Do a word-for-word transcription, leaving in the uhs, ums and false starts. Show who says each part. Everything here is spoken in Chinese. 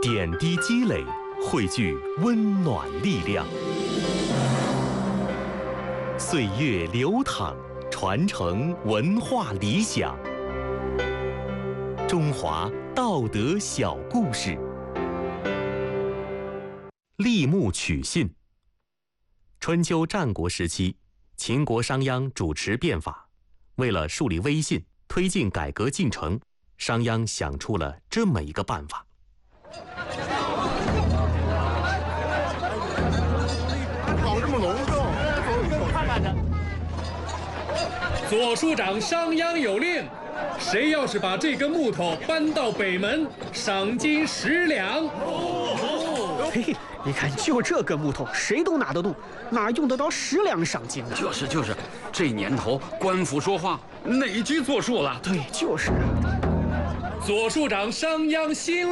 Speaker 1: 点滴积累，汇聚温暖力量。岁月流淌，传承文化理想。中华道德小故事。立木取信。春秋战国时期，秦国商鞅主持变法，为了树立威信，推进改革进程，商鞅想出了这么一个办法。
Speaker 2: 搞这么隆重，看看他。
Speaker 3: 左庶长商鞅有令，谁要是把这根木头搬到北门，赏金十两。
Speaker 4: 嘿嘿，你看，就这根木头，谁都拿得动，哪用得着十两赏金呢？
Speaker 5: 就是就是，这年头官府说话哪句作数了？
Speaker 4: 对，就是啊。
Speaker 3: 左庶长商鞅心